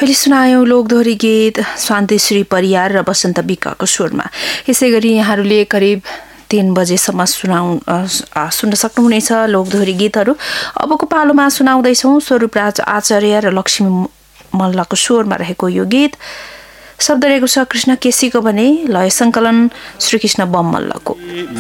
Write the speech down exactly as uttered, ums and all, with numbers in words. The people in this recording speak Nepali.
अहिले सुनायौं लोकदोहोरी गीत शान्तिश्री परियार र बसन्त विकको स्वरमा। यसै गरी यहाँहरूले करिब तीन बजेसम्म सुनाउ सुन्न सक्नुहुनेछ लोकदोहोरी गीतहरू। अबको पालोमा सुनाउँदैछौँ स्वरूपराज आचार्य र लक्ष्मी मल्लको स्वरमा रहेको यो गीत। शब्द रहेको छ कृष्ण केसीको भने लय सङ्कलन श्रीकृष्ण बमल्लको।